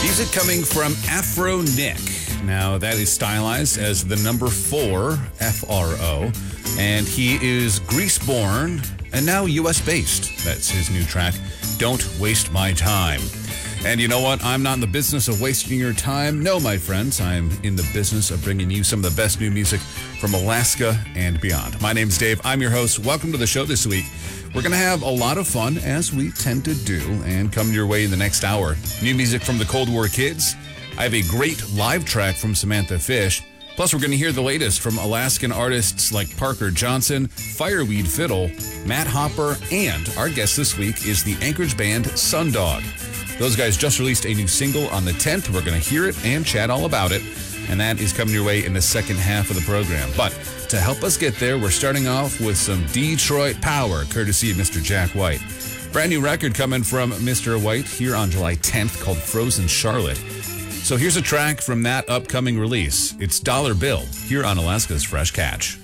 Music coming from Afro Nick. Now, that is stylized as the number 4, F-R-O, and he is Greece-born and now U.S.-based. That's his new track, Don't Waste My Time. And you know what? I'm not in the business of wasting your time. No, my friends, I'm in the business of bringing you some of the best new music from Alaska and beyond. My name's Dave. I'm your host. Welcome to the show this week. We're going to have a lot of fun, as we tend to do, and come your way in the next hour. New music from the Cold War Kids. I have a great live track from Samantha Fish. Plus, we're going to hear the latest from Alaskan artists like Parker Johnson, Fireweed Fiddle, Matt Hopper, and our guest this week is the Anchorage band Sundog. Those guys just released a new single on the 10th. We're going to hear it and chat all about it, and that is coming your way in the second half of the program. But to help us get there, we're starting off with some Detroit power, courtesy of Mr. Jack White. Brand new record coming from Mr. White here on July 10th called Frozen Charlotte. So here's a track from that upcoming release. It's Dollar Bill here on Alaska's Fresh Catch.